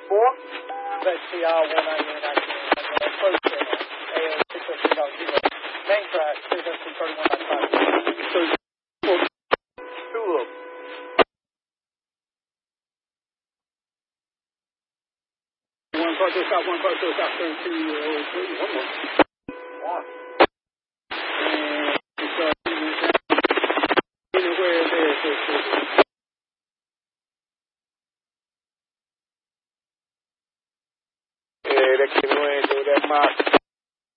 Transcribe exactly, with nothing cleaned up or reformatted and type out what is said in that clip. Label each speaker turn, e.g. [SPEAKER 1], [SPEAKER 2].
[SPEAKER 1] four?
[SPEAKER 2] Z C R one eight nine eight. Approach channel. A O six oh three dot zero. Main track three seventeen thirty-one dot five.
[SPEAKER 1] So, well, two of them. One car goes out, one car goes out, thirty-two, uh, one more. One.